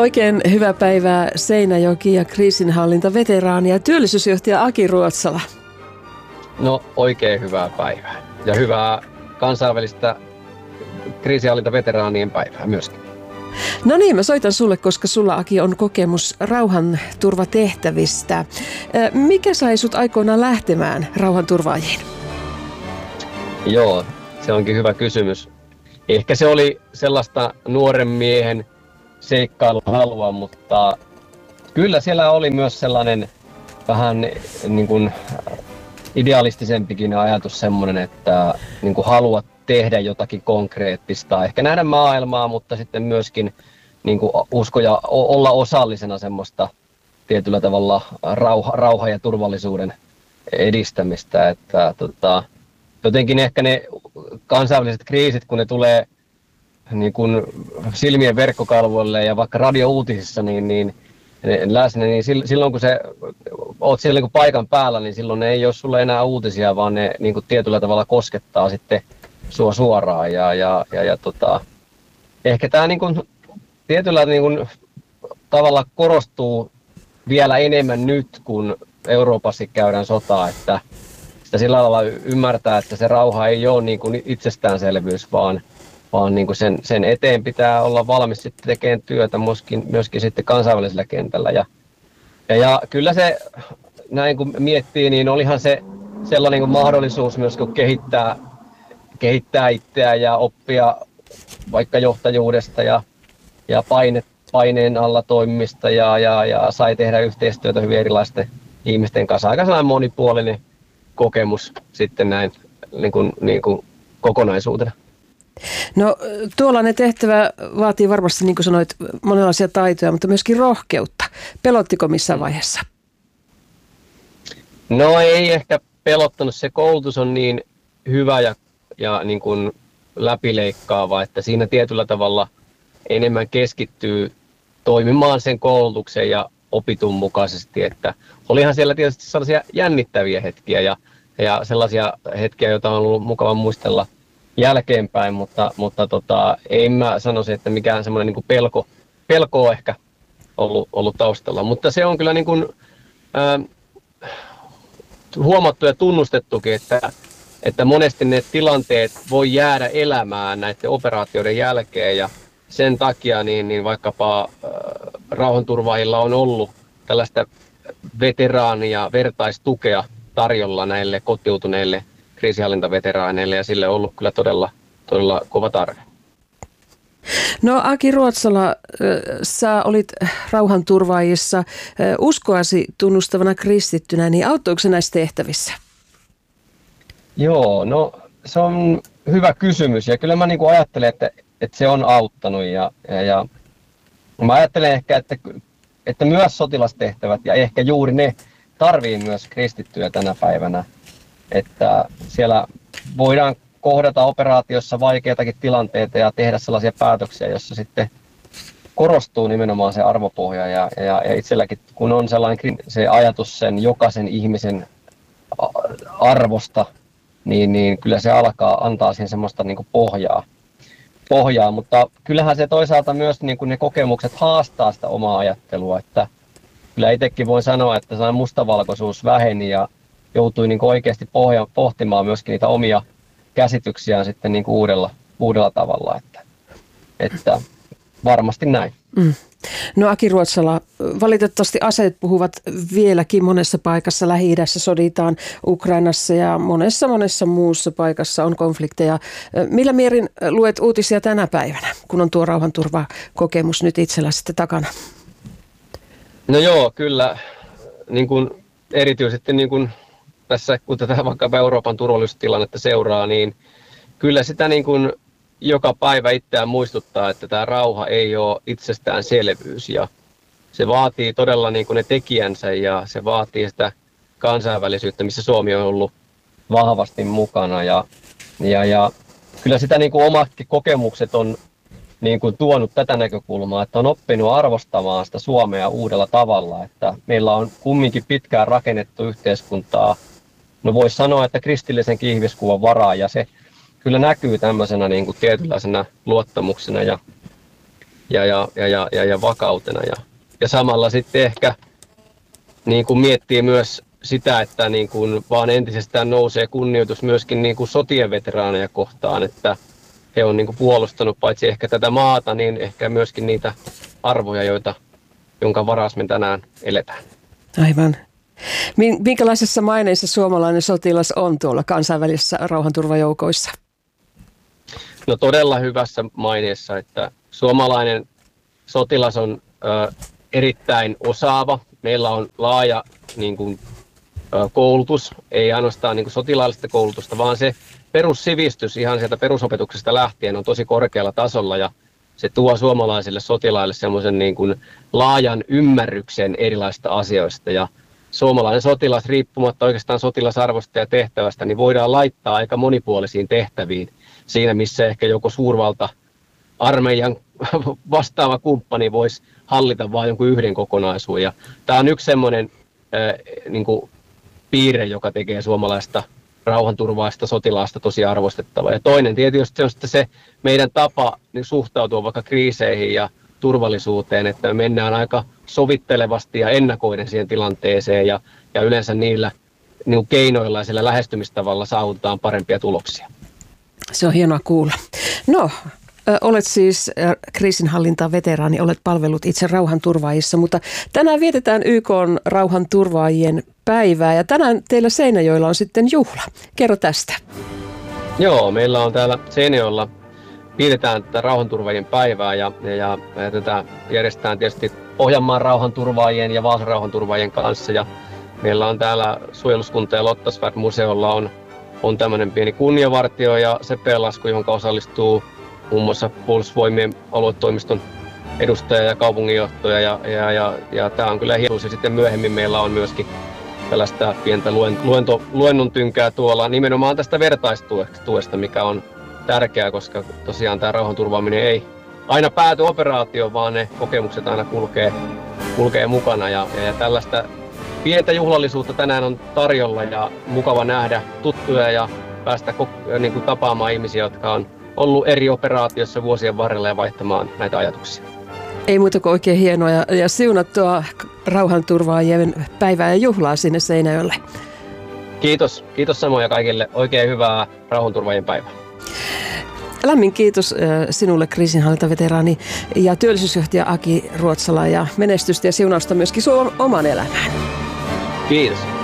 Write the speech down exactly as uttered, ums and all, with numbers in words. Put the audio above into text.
Oikein hyvää päivää Seinäjoki ja kriisinhallintaveteraani ja työllisyysjohtaja Aki Ruotsala. No oikein hyvää päivää ja hyvää kansainvälistä kriisinhallintaveteraanien päivää myöskin. No niin, mä soitan sulle, koska sulla, Aki, on kokemus rauhanturvatehtävistä. Mikä sai sut aikoinaan lähtemään rauhanturvaajiin? Joo, se onkin hyvä kysymys. Ehkä se oli sellaista nuoren miehen seikkailuhalua, mutta kyllä siellä oli myös sellainen vähän niin kuin idealistisempikin ajatus semmoinen, että niin kuin haluat tehdä jotakin konkreettista, ehkä nähdä maailmaa, mutta sitten myöskin niin kuin usko ja olla osallisena semmoista tietyllä tavalla rauha, rauha ja turvallisuuden edistämistä. Että, tota, jotenkin ehkä ne kansainväliset kriisit, kun ne tulee niin kuin silmien verkkokalvoille ja vaikka radiouutisissa niin, niin läsnä, niin silloin kun se, oot siellä niin kuin paikan päällä, niin silloin ne ei ole sulle enää uutisia, vaan ne niin kuin tietyllä tavalla koskettaa sitten sua suoraan. Ja, ja, ja, ja tota, ehkä tämä niin kuin tietyllä niin kuin tavalla korostuu vielä enemmän nyt, kun Euroopassa käydään sotaa, että sitä sillä lailla ymmärtää, että se rauha ei ole niin kuin itsestäänselvyys, vaan vaan niin kuin sen, sen eteen pitää olla valmis sitten tekemään työtä myöskin, myöskin sitten kansainvälisellä kentällä. Ja, ja, ja kyllä se, näin kun miettii, niin olihan se sellainen niin kuin mahdollisuus myös kehittää, kehittää itseään ja oppia vaikka johtajuudesta ja, ja paine, paineen alla toimimista ja, ja, ja sai tehdä yhteistyötä hyvin erilaisten ihmisten kanssa. Aika sellainen monipuolinen kokemus sitten näin niin kuin, niin kuin kokonaisuutena. No tuollainen tehtävä vaatii varmasti, niin kuin sanoit, monenlaisia taitoja, mutta myöskin rohkeutta. Pelottiko missään vaiheessa? No ei ehkä pelottanut. Se koulutus on niin hyvä ja, ja niin kuin läpileikkaava, että siinä tietyllä tavalla enemmän keskittyy toimimaan sen koulutuksen ja opitun mukaisesti. Että olihan siellä tietysti sellaisia jännittäviä hetkiä ja, ja sellaisia hetkiä, joita on ollut mukava muistella jälkeenpäin, mutta, mutta tota, ei mä sanoisi, että mikään semmoinen niin kuin pelko, pelko on ehkä ollut, ollut taustalla. Mutta se on kyllä niin kuin, äh, huomattu ja tunnustettukin, että, että monesti ne tilanteet voi jäädä elämään näiden operaatioiden jälkeen. Ja sen takia niin, niin vaikkapa äh, rauhanturvaajilla on ollut tällaista veteraania, vertaistukea tarjolla näille kotiutuneille kriisinhallintaveteraaneille ja sille on ollut kyllä todella, todella kova tarve. No Aki Ruotsala, sä olit rauhanturvaajissa uskoasi tunnustavana kristittynä, niin auttoiko se näissä tehtävissä? Joo, no se on hyvä kysymys ja kyllä mä niin kuin ajattelen, että, että se on auttanut ja, ja, ja mä ajattelen ehkä, että, että myös sotilastehtävät ja ehkä juuri ne tarvii myös kristittyjä tänä päivänä. Että siellä voidaan kohdata operaatiossa vaikeitakin tilanteita ja tehdä sellaisia päätöksiä, joissa sitten korostuu nimenomaan se arvopohja. Ja, ja, ja itselläkin, kun on sellainen se ajatus sen jokaisen ihmisen arvosta, niin, niin kyllä se alkaa antaa siihen semmoista niin kuin pohjaa. pohjaa. Mutta kyllähän se toisaalta myös niin kuin ne kokemukset haastaa sitä omaa ajattelua. Että kyllä itsekin voin sanoa, että sellainen mustavalkoisuus väheni ja joutui niin kuin oikeasti pohja, pohtimaan myöskin niitä omia käsityksiään sitten niin kuin uudella, uudella tavalla, että, että varmasti näin. Mm. No Aki Ruotsala, valitettavasti aseet puhuvat vieläkin monessa paikassa. Lähi-idässä soditaan, Ukrainassa ja monessa monessa muussa paikassa on konflikteja. Millä mierin luet uutisia tänä päivänä, kun on tuo rauhanturvakokemus nyt itsellä sitten takana? No joo, kyllä. Niin kuin erityisesti niin kuin tässä, kun tätä vaikka Euroopan turvallisuustilannetta seuraa, niin kyllä sitä niin kuin joka päivä itseään muistuttaa, että tämä rauha ei ole itsestäänselvyys ja se vaatii todella niin kuin ne tekijänsä ja se vaatii sitä kansainvälisyyttä, missä Suomi on ollut vahvasti mukana ja, ja, ja kyllä sitä niin kuin omatkin kokemukset on niin kuin tuonut tätä näkökulmaa, että on oppinut arvostamaan sitä Suomea uudella tavalla, että meillä on kumminkin pitkään rakennettu yhteiskuntaa. No voisi sanoa, että kristillisen ihmiskuvan varaa ja se kyllä näkyy tämmöisenä niin kuin tietynlaisena luottamuksena ja, ja, ja, ja, ja, ja, ja vakautena. Ja, ja samalla sitten ehkä niin kuin miettii myös sitä, että niin kuin vaan entisestään nousee kunnioitus myöskin niin kuin sotien veteraaneja kohtaan, että he on niin kuin puolustanut paitsi ehkä tätä maata, niin ehkä myöskin niitä arvoja, joita, jonka varas me tänään eletään. Aivan. Minkälaisessa maineessa suomalainen sotilas on tuolla kansainvälisissä rauhanturvajoukoissa? No todella hyvässä maineessa, että suomalainen sotilas on ö, erittäin osaava. Meillä on laaja niin kuin, ö, koulutus, ei ainoastaan niin kuin sotilaallista koulutusta, vaan se perussivistys ihan sieltä perusopetuksesta lähtien on tosi korkealla tasolla ja se tuo suomalaisille sotilaille semmoisen niin kuin laajan ymmärryksen erilaisista asioista ja suomalainen sotilas riippumatta oikeastaan sotilasarvosta ja tehtävästä, niin voidaan laittaa aika monipuolisiin tehtäviin siinä, missä ehkä joko suurvalta armeijan vastaava kumppani voisi hallita vain jonkun yhden kokonaisuuden. Ja tämä on yksi semmoinen äh, niin kuin piirre, joka tekee suomalaista rauhanturvaista sotilaasta tosi arvostettavaa. Ja toinen tietysti on sitten se meidän tapa niin suhtautua vaikka kriiseihin ja turvallisuuteen, että me mennään aika sovittelevasti ja ennakoiden siihen tilanteeseen ja, ja yleensä niillä niin keinoilla ja sillä lähestymistavalla saavutetaan parempia tuloksia. Se on hienoa kuulla. No, olet siis kriisinhallintaveteraani, olet palvellut itse rauhanturvaajissa, mutta tänään vietetään Y K:n rauhanturvaajien päivää ja tänään teillä Seinäjoella on sitten juhla. Kerro tästä. Joo, meillä on täällä Seinäjoella, vietetään tätä rauhanturvaajien päivää ja, ja, ja tätä järjestetään tietysti Pohjanmaan rauhanturvaajien ja Vaasan rauhanturvaajien kanssa ja meillä on täällä suojeluskunta ja Lottasvärd-museolla on, on tämmöinen pieni kunniavartio ja sepealasku, johon osallistuu muun muassa Puolustusvoimien aluetoimiston edustaja ja kaupunginjohtaja ja, ja, ja, ja tämä on kyllä hieno. Ja sitten myöhemmin meillä on myöskin tällaista pientä luento, luennon tynkää tuolla nimenomaan tästä vertaistuesta, mikä on tärkeää, koska tosiaan tämä rauhanturvaaminen ei aina pääty operaatioon, vaan ne kokemukset aina kulkee, kulkee mukana ja, ja, ja tällaista pientä juhlallisuutta tänään on tarjolla ja mukava nähdä tuttuja ja päästä niin kuin tapaamaan ihmisiä, jotka on ollut eri operaatioissa vuosien varrella ja vaihtamaan näitä ajatuksia. Ei muuta kuin oikein hienoa ja, ja siunattua rauhanturvaajien päivää ja juhlaa sinne Seinäjoelle. Kiitos. Kiitos samoin kaikille. Oikein hyvää rauhanturvaajien päivää. Lämmin kiitos sinulle kriisinhallintaveteraani ja työllisyysjohtaja Aki Ruotsala ja menestystä ja siunausta myöskin sun oman elämään. Kiitos.